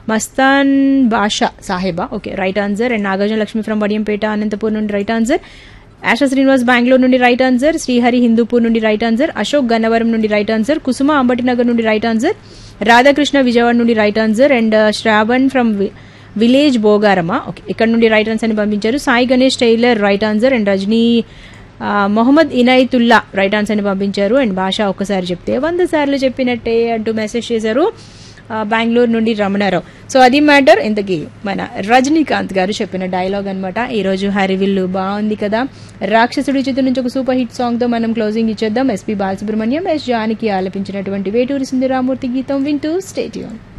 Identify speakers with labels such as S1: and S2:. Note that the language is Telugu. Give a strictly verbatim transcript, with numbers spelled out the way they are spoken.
S1: Mastan Basha Saheba, okay right answer. And Nagarjuna Lakshmi from Vadiyampeta Anantapur నుండి రైట్ ఆన్సర్. ఆశా శ్రీనివాస్ బెంగళూరు నుండి రైట్ ఆన్సర్. శ్రీహరి హిందూపూర్ నుండి రైట్ ఆన్సర్. అశోక్ గన్నవరం నుండి రైట్ ఆన్సర్. కుసుమ అంబటినగర్ నుండి రైట్ ఆన్సర్. రాధాకృష్ణ విజయవాడ నుండి right answer. And Shravan from village బోగారమ్మ, okay ఇక్కడ నుండి రైట్ ఆన్సర్ అని పంపించారు. Sai Ganesh tailor right answer. And Rajani Mohammed Inayatullah right answer అని పంపించారు. అండ్ భాష ఒక్కసారి చెప్తే వంద సార్లు చెప్పినట్టే అంటూ మెసేజ్ చేశారు బెంగళూరు నుండి రమణారావు. సో అది మ్యాటర్. ఇంతకీ మన రజనీకాంత్ గారు చెప్పిన డైలాగ్ అనమాట. ఈరోజు హరివిల్లు బాగుంది కదా. రాక్షసుడి చిత్రం నుంచి ఒక సూపర్ హిట్ సాంగ్ తో మనం క్లోజింగ్ ఇచ్చేద్దాం. ఎస్పీ బాలసుబ్రహ్మణ్యం, ఎస్ జానకి ఆలపించినటువంటి వేటూరి సుందరరామూర్తి గీతం వింటూ స్టే ట్యూన్.